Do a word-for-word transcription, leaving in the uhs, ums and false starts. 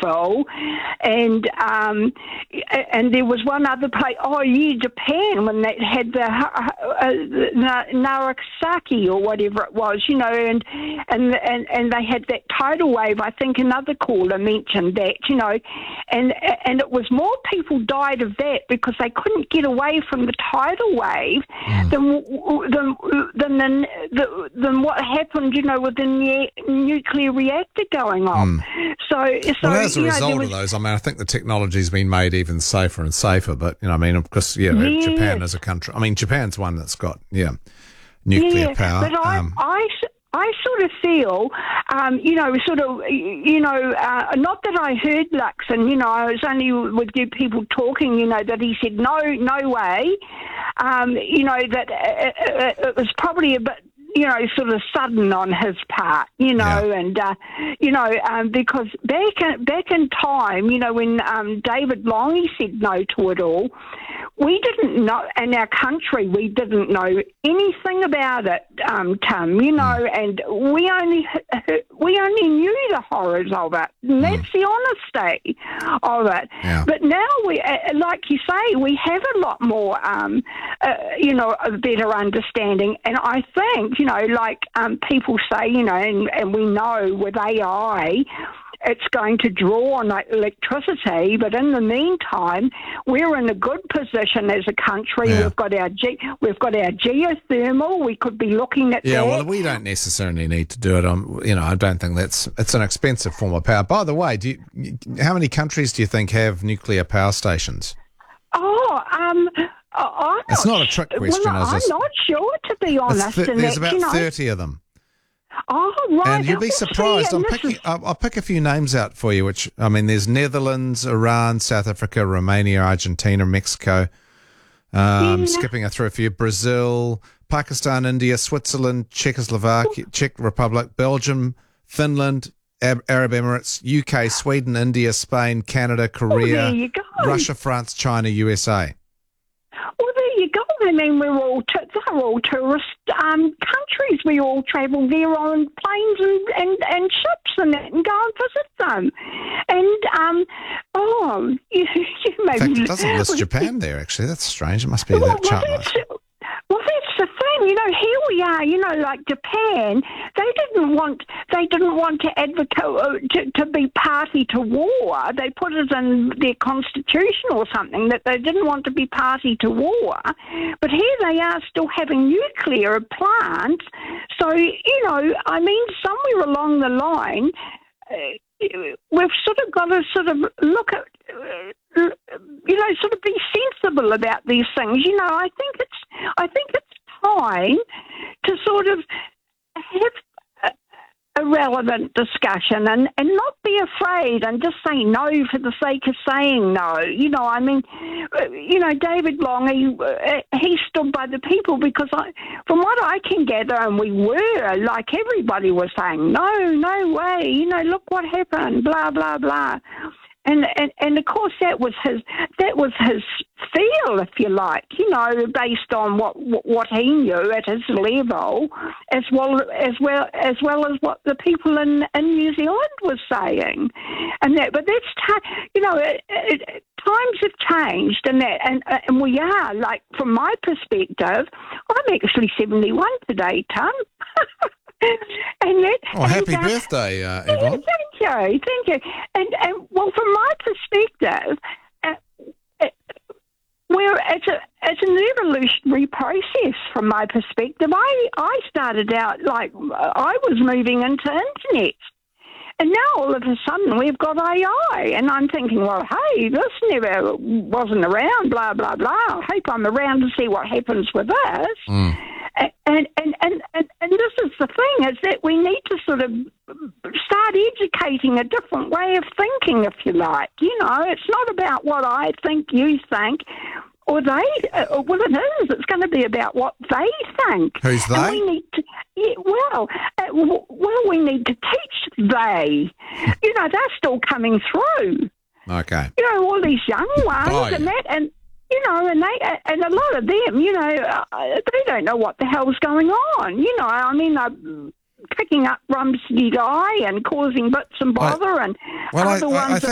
Phil, and um, and there was one other place. Oh, yeah, Japan, when they had the uh, uh, Nagasaki or whatever it was, you know, and and and and they had that tidal wave. I think another caller mentioned that, you know, and and it was more people died of that because they couldn't get away from the tidal wave mm. than than than than, the, than what happened, you know, with the nu- nuclear reactor going on. Mm. So, so well, as a you know, result was, of those, I mean, I think the technology's been made even safer and safer. But you know, I mean, of course, yeah, yes. Japan as a country. I mean, Japan's one that's got yeah nuclear yeah, power. But I, um, I, I sort of feel, um, you know, sort of, you know, uh, not that I heard Lux, and, you know, I was only with you people talking, you know, that he said, no, no way, um, you know, that it, it, it was probably a bit, you know, sort of sudden on his part, you know, yeah. and, uh, you know, um, because back in, back in time, you know, when um, David Longy said no to it all, we didn't know, in our country, we didn't know anything about it, um, Tim, you know, mm. and we only we only knew the horrors of it, and that's mm. the honesty of it. Yeah. But now, we, like you say, we have a lot more, um, uh, you know, a better understanding, and I think, you know, like um, people say, you know, and, and we know with A I, it's going to draw on electricity, but in the meantime, we're in a good position as a country. Yeah. We've got our ge- we've got our geothermal. We could be looking at yeah, that. well, we don't necessarily need to do it. On, you know, I don't think that's it's an expensive form of power. By the way, do you, how many countries do you think have nuclear power stations? Oh, um. I'm it's not not a trick question. Well, I'm just, not sure, to be honest. th- there's that, about you know, thirty of them. Oh, right. And you'll be surprised. See, I'm this picking, is... I'll, I'll pick a few names out for you, which, I mean, there's Netherlands, Iran, South Africa, Romania, Argentina, Mexico. Um, yeah. Skipping through a few. Brazil, Pakistan, India, Switzerland, Czechoslovakia, Czech Republic, Belgium, Finland, Arab Emirates, U K, Sweden, India, Spain, Canada, Korea, oh, there you go. Russia, France, China, U S A. Well, there you go. I mean, we're all t- they're all tourist um, countries. We all travel there on planes and, and, and ships and that, and go and visit them. And um, oh, you, you maybe In fact, it doesn't list Japan there. Actually, that's strange. It must be well, that chart. Well, that's, well, that's the thing. You know, here we are. You know, like Japan, they didn't want they didn't want to advocate uh, to, to be party to war. They put it in their constitution or something that they didn't want to be party to war. But here they are still having nuclear plants. So, you know, I mean, somewhere along the line, uh, we've sort of got to sort of look at, uh, you know, sort of be sensible about these things. You know, I think it's, I think it's time to sort of have a, a relevant discussion and, and not be afraid and just say no for the sake of saying no. You know, I mean, you know, David Long, he, he stood by the people because I, from what I can gather, and we were, like everybody was saying, no, no way, you know, look what happened, blah, blah, blah. And, and and of course that was his that was his feel, if you like, you know, based on what what he knew at his level, as well as well as well as what the people in, in New Zealand were saying, and that. But that's t- you know, it, it, times have changed, and that, and and we are, like, from my perspective, I'm actually seventy-one today, Tom. And that, oh, happy and, uh, birthday, uh, yeah, Yvonne. thank you, thank you. And, and well, from my perspective, uh, uh, we're, it's, a, it's an evolutionary process from my perspective. I, I started out like I was moving into internet. And now all of a sudden we've got A I, and I'm thinking, well, hey, this never wasn't around, blah, blah, blah. I hope I'm around to see what happens with this. Mm. And, and, and, and, and this is the thing, is that we need to sort of start educating a different way of thinking, if you like. You know, it's not about what I think, you think, or they, uh, well, it is. It's going to be about what they think. Who's they? And we need to, yeah, well, uh, w- well, we need to teach they. You know, they're still coming through. Okay. You know, all these young ones Oh, yeah. and that, and you know, and they, and a lot of them, you know, uh, they don't know what the hell's going on. You know, I mean, they're picking up Rumsky Guy and causing bits and bother, and well, other I, I, ones. I